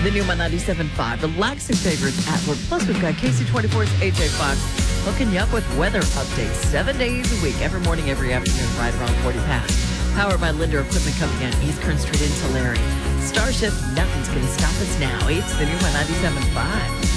The new My 97.5, relaxing favorites at work. Plus, we've got KC24's AJ Fox hooking you up with weather updates 7 days a week, every morning, every afternoon, right around 40 past. Powered by Linder Equipment Company on East Kern Street in Tulare. Starship, nothing's going to stop us now. It's the new My 97.5.